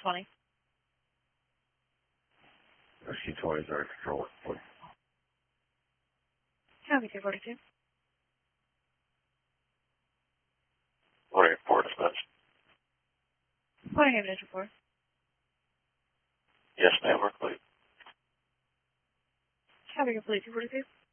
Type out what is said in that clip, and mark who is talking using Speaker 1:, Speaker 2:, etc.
Speaker 1: 220.
Speaker 2: Rescue 20 is our control.
Speaker 1: Copy 242.
Speaker 2: What are your port dispatch?
Speaker 1: Reporting evidence report.
Speaker 2: Yes, ma'am, we're clear.
Speaker 1: Copy complete 242.